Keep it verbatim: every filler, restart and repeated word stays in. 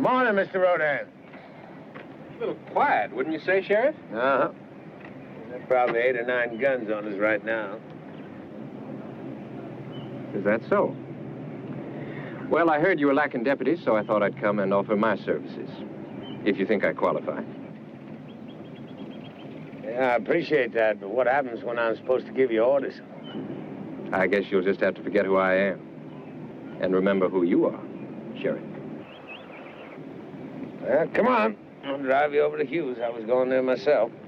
Morning, Mister Rodan. A little quiet, wouldn't you say, Sheriff? Uh-huh. There's probably eight or nine guns on us right now. Is that so? Well, I heard you were lacking deputies, so I thought I'd come and offer my services, if you think I qualify. Yeah, I appreciate that, but what happens when I'm supposed to give you orders? I guess you'll just have to forget who I am. And remember who you are, Sheriff. Well, come on. I'll drive you over to Hughes. I was going there myself.